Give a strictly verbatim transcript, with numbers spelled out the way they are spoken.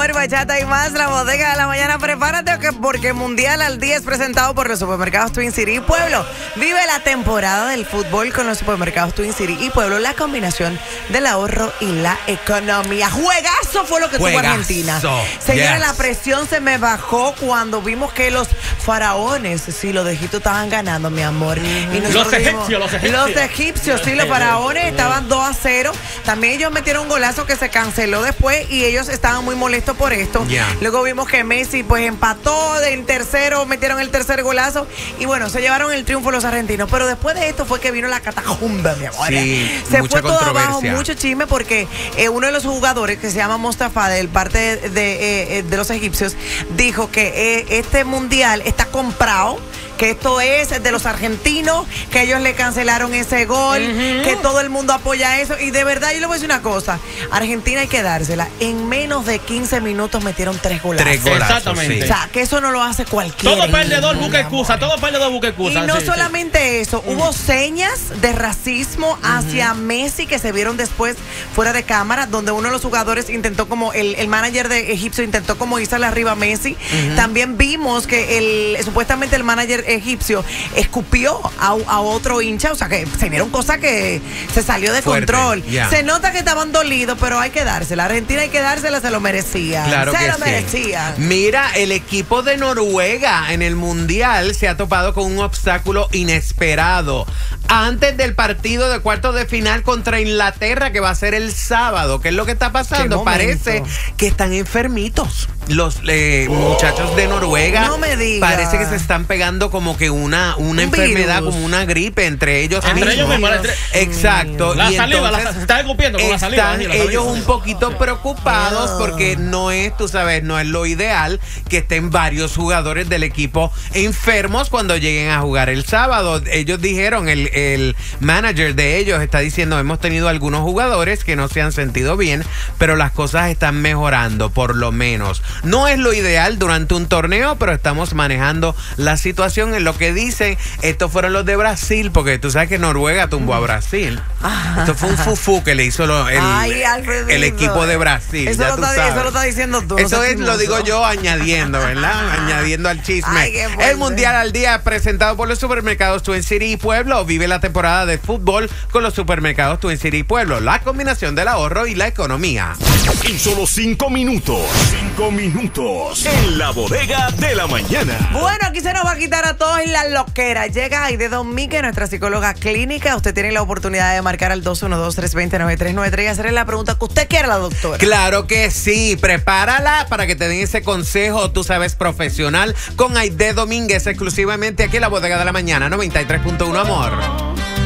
amor, bachata y más. La bodega de la mañana, prepárate porque Mundial al Día es presentado por los supermercados Twin City y Pueblo. Vive la temporada del fútbol con los supermercados Twin City y Pueblo, la combinación del ahorro y la economía. Juegazo fue lo que Juegazo. tuvo Argentina. Señora, Yes. la presión se me bajó cuando vimos que los faraones, sí, los de Egipto estaban ganando, mi amor. Y Los dijimos, egipcios, los egipcios. Los egipcios, sí, los faraones estaban dos a cero. También ellos metieron un golazo que se canceló después y ellos estaban muy molestos por esto. Yeah. Luego vimos que Messi pues empató del tercero, metieron el tercer golazo y bueno, se llevaron el triunfo los argentinos. Pero después de esto fue que vino la catacumba, mi amor. Sí, se mucha fue todo abajo, controversia. mucho chisme porque eh, uno de los jugadores que se llama Mustafa del parte de, de, eh, de los egipcios dijo que eh, este mundial está comprado, que esto es de los argentinos, que ellos le cancelaron ese gol, uh-huh. que todo el mundo apoya eso. Y de verdad, yo le voy a decir una cosa, Argentina hay que dársela. En menos de quince minutos metieron tres golazos. Tres golazos, exactamente. sí. O sea, que eso no lo hace cualquiera. Todo perdedor busca excusa, todo perdedor busca excusa. Y no sí, solamente sí. eso, uh-huh. hubo señas de racismo hacia uh-huh. Messi que se vieron después fuera de cámara, donde uno de los jugadores intentó como, el, el manager de egipcio intentó como irse arriba a Messi. Uh-huh. También vimos que el supuestamente el manager egipcio escupió a, a otro hincha, o sea que se vieron cosas que se salió de Fuerte, control. yeah. Se nota que estaban dolidos, pero hay que dársela. Argentina hay que dársela, se lo merecía. Claro se que lo sí. merecía. Mira, el equipo de Noruega en el Mundial se ha topado con un obstáculo inesperado. Antes del partido de cuartos de final contra Inglaterra, que va a ser el sábado. ¿Qué es lo que está pasando? Parece que están enfermitos los eh, muchachos de Noruega. No me digas. Parece que se están pegando como que una, una Un enfermedad, virus. como una gripe entre ellos Entre mismos. ellos mismos. Entre... Exacto. La y saliva, entonces la, se están escupiendo con la saliva. están así, la saliva. ellos un poquito preocupados Oh. porque no es, tú sabes, no es lo ideal que estén varios jugadores del equipo enfermos cuando lleguen a jugar el sábado. Ellos dijeron, el, el manager de ellos está diciendo, hemos tenido algunos jugadores que no se han sentido bien, pero las cosas están mejorando, por lo menos. No es lo ideal durante un torneo, pero estamos manejando la situación. En lo que dicen, estos fueron los de Brasil, porque tú sabes que Noruega tumbó a Brasil. Esto fue un fufú que le hizo lo, el, Ay, el equipo de Brasil. Eso, ya lo tú está, sabes. eso lo está diciendo tú. Eso no es, lo digo yo añadiendo, ¿verdad? Añadiendo al chisme. Ay, qué fuerte. El Mundial al Día presentado por los supermercados Twin City y Pueblo. Vive la temporada de fútbol con los supermercados Twin City y Pueblo. La combinación del ahorro y la economía. En solo cinco minutos. Cinco minutos. En la bodega de la mañana. Bueno, aquí se nos va a quitar a todos la loquera. Llega Aide Domínguez, nuestra psicóloga clínica. Usted tiene la oportunidad de marcar al dos uno dos, tres dos cero, nueve tres nueve tres y hacerle la pregunta que usted quiera a la doctora. Claro que sí. Prepárala para que te den ese consejo, tú sabes, profesional, con Aide Domínguez, exclusivamente aquí en la bodega de la mañana, noventa y tres punto uno, amor.